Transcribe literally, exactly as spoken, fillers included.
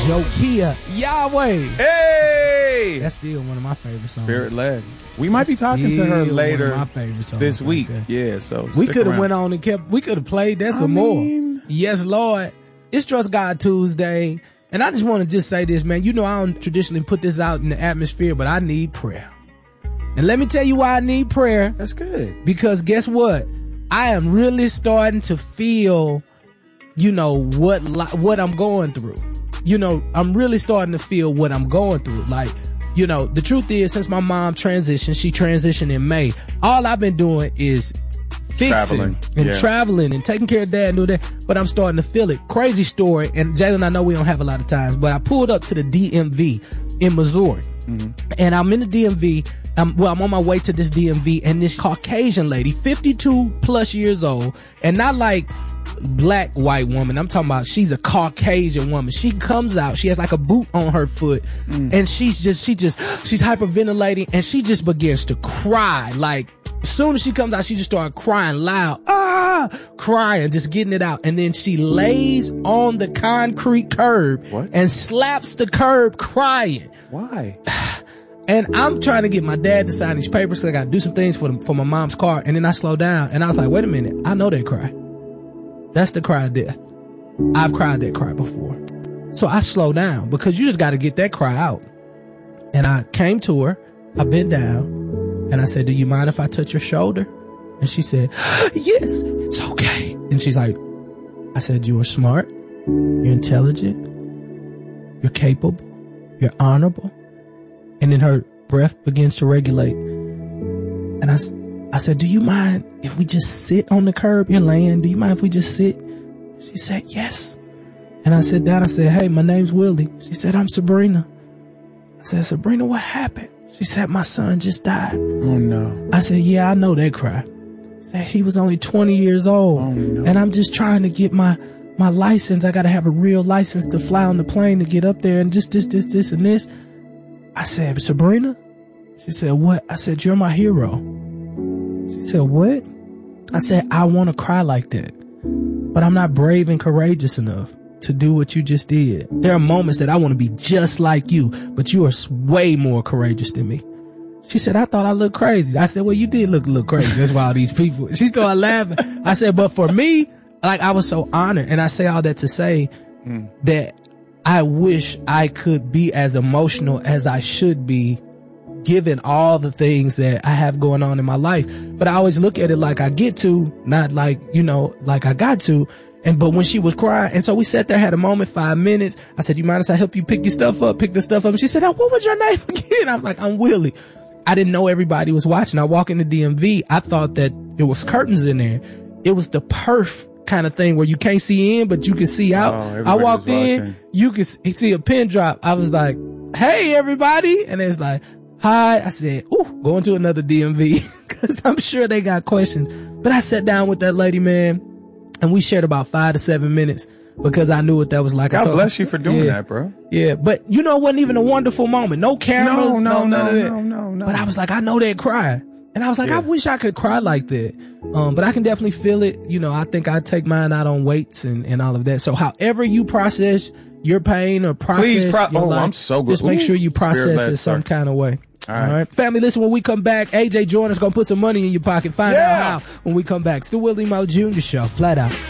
Jokia, Yahweh. Hey! That's still one of my favorite songs. Spirit led. We might be talking to her later this week. Right yeah, so we could have went on and kept. We could have played that some I mean, more. Yes, Lord. It's Trust God Tuesday, and I just want to just say this, man. You know, I don't traditionally put this out in the atmosphere, but I need prayer. And let me tell you why I need prayer. That's good. Because guess what? I am really starting to feel, you know, what what I'm going through. You know, I'm really starting to feel what I'm going through. Like, you know, the truth is, since my mom transitioned, she transitioned in May. All I've been doing is fixing traveling. and yeah. traveling and taking care of dad and doing that. But I'm starting to feel it. Crazy story. And Jalen, I know we don't have a lot of times, but I pulled up to the D M V in Missouri. Mm-hmm. And I'm in the D M V. I'm, well, I'm on my way to this D M V, and this Caucasian lady, fifty-two plus years old, and not like black white woman. I'm talking about she's a Caucasian woman. She comes out, she has like a boot on her foot, mm. and she's just, she just, she's hyperventilating, and she just begins to cry. Like, as soon as she comes out, she just started crying loud, ah, crying, just getting it out. And then she lays on the concrete curb what? and slaps the curb crying. Why? And I'm trying to get my dad to sign these papers because I got to do some things for the, for my mom's car. And then I slow down and I was like, wait a minute. I know that cry. That's the cry of death. I've cried that cry before. So I slow down because you just got to get that cry out. And I came to her. I bent down and I said, do you mind if I touch your shoulder? And she said, yes, it's okay. And she's like, I said, you are smart. You're intelligent. You're capable. You're honorable. And then her breath begins to regulate. And I, I said, do you mind if we just sit on the curb? You're laying. Do you mind if we just sit? She said, yes. And I sat down. I said, hey, my name's Willie. She said, I'm Sabrina. I said, Sabrina, what happened? She said, my son just died. Oh, no. I said, yeah, I know that cry. She said, he was only twenty years old. Oh, no. And I'm just trying to get my, my license. I got to have a real license to fly on the plane to get up there and just this, this, this, and this. I said, Sabrina? She said, what? I said, you're my hero. She said, what? I said, I want to cry like that, but I'm not brave and courageous enough to do what you just did. There are moments that I want to be just like you, but you are way more courageous than me. She said, I thought I looked crazy. I said, well, you did look, look crazy. That's why all these people, she started laughing. I said, but for me, like, I was so honored. And I say all that to say mm. that I wish I could be as emotional as I should be, given all the things that I have going on in my life. But I always look at it like I get to, not like, you know, like I got to. And, but when she was crying, and so we sat there, had a moment, five minutes. I said, you mind if I help you pick your stuff up, pick the stuff up? And she said, oh, what was your name again? I was like, I'm Willie. I didn't know everybody was watching. I walk in the D M V. I thought that it was curtains in there. It was the perf kind of thing where you can't see in, but you can see out. Oh, I walked in, you could see a pin drop. I was like, hey, everybody. And it's like, hi. I said, ooh, going to another D M V because I'm sure they got questions. But I sat down with that lady, man, and we shared about five to seven minutes because I knew what that was like. God I told bless her, you for doing yeah, that, bro. Yeah. But you know, it wasn't even a wonderful moment. No cameras. No, no, no, none no, of that. no, no, no. But I was like, I know that cry. And I was like, yeah. I wish I could cry like that. Um, but I can definitely feel it. You know, I think I take mine out on weights and, and all of that. So however you process your pain or process Please pro- your oh, life, I'm so good. just make Ooh, sure you process it some sir. kind of way. All right. All right. Family, listen, when we come back, A J Jordan's going to put some money in your pocket. Find yeah. out how when we come back. It's the Willie Mo Junior Show. Flat out.